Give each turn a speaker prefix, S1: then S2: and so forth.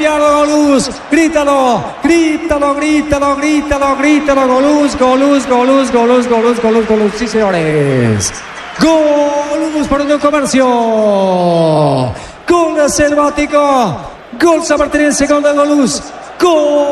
S1: cambiarlo, Goluz. Grítalo, grítalo, grítalo, grítalo, grítalo, Goluz, Goluz, Goluz, Goluz, Goluz, Goluz, Goluz. Sí, señores. Goluz por el Comercio. Gol selvático. Gol San Martín, gol de Goluz. Gol.